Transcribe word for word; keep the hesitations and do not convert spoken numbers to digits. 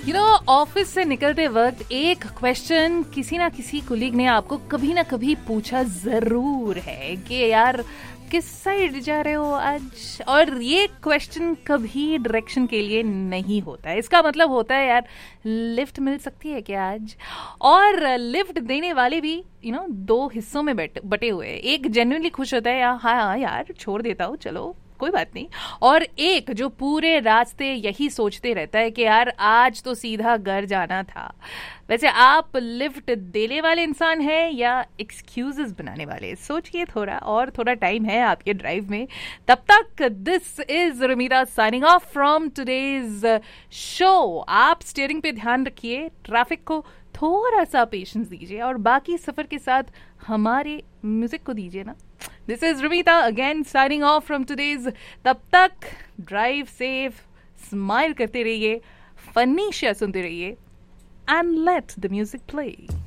You know office से निकलते वक्त एक क्वेश्चन किसी ना किसी कुलीग ने आपको कभी ना कभी पूछा जरूर है कि यार किस साइड जा रहे हो आज। और ये क्वेश्चन कभी डायरेक्शन के लिए नहीं होता है, इसका मतलब होता है यार लिफ्ट मिल सकती है क्या आज। और लिफ्ट देने वाले भी यू नो दो हिस्सों में बटे हुए हैं। एक जेन्युइनली खुश होता है या हाँ यार छोड़ देता हूँ चलो कोई बात नहीं, और एक जो पूरे रास्ते यही सोचते रहता है कि यार आज तो सीधा घर जाना था। वैसे आप लिफ्ट देने वाले इंसान हैं या एक्सक्यूजेस बनाने वाले? सोचिए थोड़ा, और थोड़ा टाइम है आपके ड्राइव में। तब तक this is रमीता signing off from today's show. आप स्टीयरिंग पे ध्यान रखिए, ट्रैफिक को थोड़ा सा पेशेंस दीजिए और बाकी सफर के साथ हमारे म्यूजिक को दीजिए ना। This is रमीता again signing off from today's. तब तक ड्राइव सेफ, स्माइल करते रहिए, फनी शेयर सुनते रहिए and let the music play.